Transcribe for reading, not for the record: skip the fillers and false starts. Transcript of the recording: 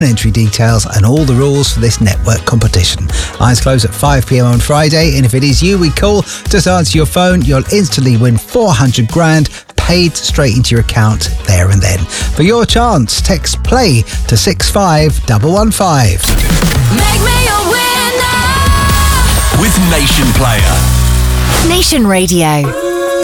entry details and all the rules for this network competition. Lines close at 5 p.m. on Friday, and if it is you we call, just answer your phone. You'll instantly win 400 grand paid straight into your account there and then. For your chance, text PLAY to 65115. Make me a winner with Nation Player. Nation Radio.